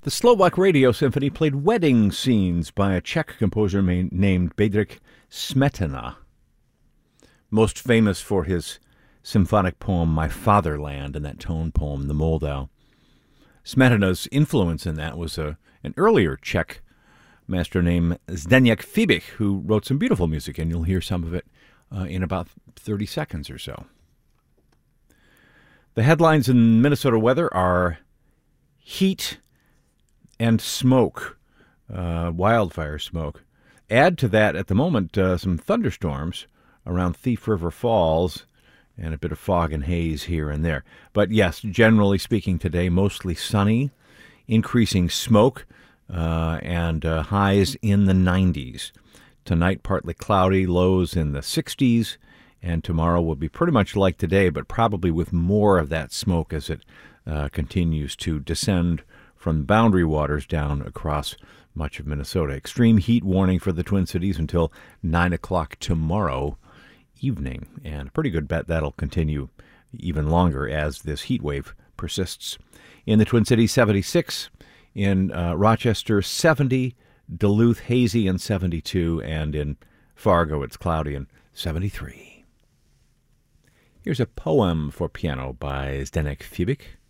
The Slovak Radio Symphony played wedding scenes by a Czech composer named Bedřich Smetana, most famous for his symphonic poem My Fatherland and that tone poem, The Moldau. Smetana's influence in that was an earlier Czech master named Zdeněk Fibich, who wrote some beautiful music, and you'll hear some of it in about 30 seconds or so. The headlines in Minnesota weather are heat and smoke, wildfire smoke. Add to that, at the moment, some thunderstorms around Thief River Falls and a bit of fog and haze here and there. But yes, generally speaking today, mostly sunny, increasing smoke, and highs in the 90s. Tonight, partly cloudy, lows in the 60s, and tomorrow will be pretty much like today, but probably with more of that smoke as it continues to descend from boundary waters down across much of Minnesota. Extreme heat warning for the Twin Cities until 9 o'clock tomorrow evening, and a pretty good bet that'll continue even longer as this heat wave persists. In the Twin Cities, 76. In Rochester, 70. Duluth, hazy and 72. And in Fargo, it's cloudy and 73. Here's a poem for piano by Zdeněk Fibich.